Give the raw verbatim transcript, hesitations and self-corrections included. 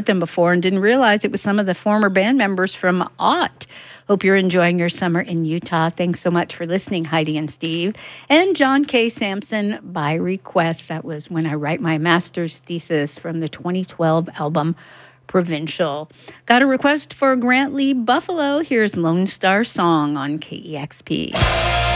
them before and didn't realize it was some of the former band members from Ott. Hope you're enjoying your summer in Utah. Thanks so much for listening, Heidi and Steve. And John K. Sampson, By Request. That was When I Write My Master's Thesis from the twenty twelve album Provincial. Got a request for Grant Lee Buffalo. Here's Lone Star Song on K E X P.